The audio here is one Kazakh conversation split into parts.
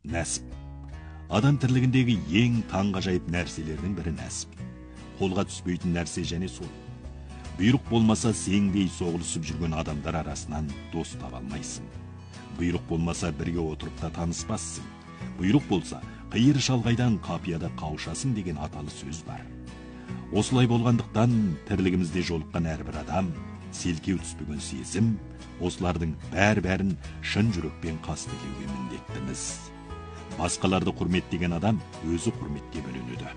нәсіп. Адам тірлігіндегі ең таңғажайып нәрселердің бірі нәсіп. Қолға түспейтін нәрсе және сол. Бұйрық болмаса сеңдей соғылысып жүрген адамдар арасынан дос таба алмайсың. Бұйрық болмаса бірге отырып та таныспассың. Бұйрық болса қиыр шалғайдан қапияда қауышасың деген аталы сөз бар. Осылай болғандықтан тірлігімізде жолыққан әрбір адам, селкеу түспеген сезім, осылардың бәрін шын жүрекпен қастерлеуге міндеттіміз. Басқаларды құрметтеген адам өзі құрметке бөленеді.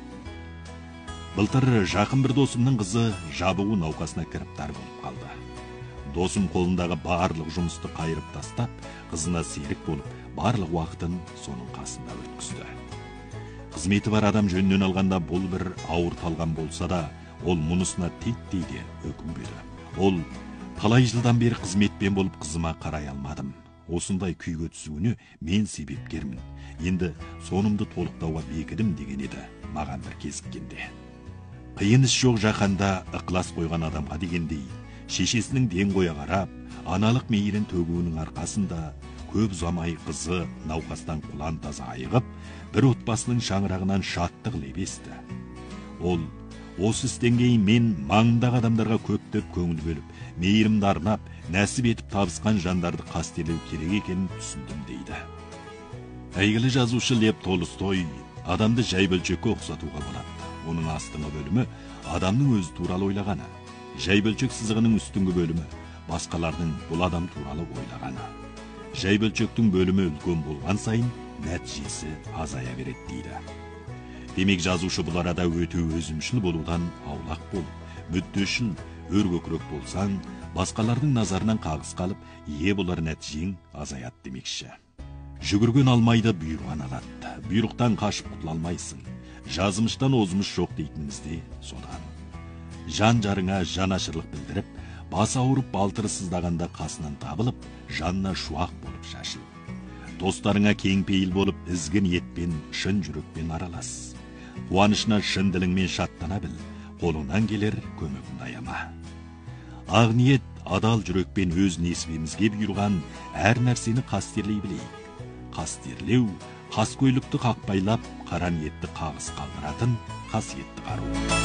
Былтыр жақын бір досымның қызы жабығу науқасына кіріп тар болып қалды. Досым қолындағы барлық жұмысты қайырып тастап, қызына серік болып, барлық уақытын соның қасында өткізді. Қызметі бар адам жөнінен алғанда бұл бір ауыр талған болса да, ол мұнысына теттей де өкінбеді. Ол талай жылдан бері қызметпен болып қызыма қарай алмадым. Осындай күйге түсуіне мен себепкермін. Енді сонымды толықтауға бекідім деген еді маған бір кезіккенде. Қиын іс жоқ жаһанда ықылас қойған адамға дегендей, шешесінің ден қоя қарап, аналық мейірін төгуінің арқасында көп ұзамай қызы науқастан құлан таза айығып, бір отбасының шаңырағынан шаттық лебесті. Ол осы істен кейін мен маңындағы адамдарға көптеп көңіл бөліп, мейірімді арнап, нәсіп етіп табысқан жандарды қастерлеу керек екенін түсіндім дейді. Әйгілі жазушы Лев Толстой адамды жай бөлшекке ұқсатуға болады. Оның астыңғы бөлімі адамның өзі туралы ойлағаны, жай бөлшек сызығының үстіңгі бөлімі басқалардың бұл адам туралы ойлағаны. Жай бөлшектің бөлімі үлкен болған сайын нәтижесі азая береді дейді. Демек жазушы бұл арада өте өзімшіл болудан аулақ болып, мүддешіл, өркөкірек болсаң, басқалардың назарынан қағыс қалып, ие болар нәтижең азаяды демекші. Жүгірген алмайды, бұйырған алады. Бұйрықтан қашып құтыла алмайсың. Жазымыштан озмыш жоқ дейтінімізде содан. Жан жарыңа жанашырлық білдіріп, бас ауырып балтыры сыздағанда қасынан табылып, жанына шуақ болып шашыл. Достарыңа кең пейіл болып, ізгі ниетпен, шын жүрекпен аралас. Қуанышына шын діліңмен шаттана біл, қолыңнан келер көмегіңді аяма. Ақ ниет, адал жүрекпен өз несібемізге бұйырған әр нәрсені қастерлей білейік. Қастерлеу, қаскөйлікті қақпайлап, қара ниетті қағыс қалдыратын қасиетті қару.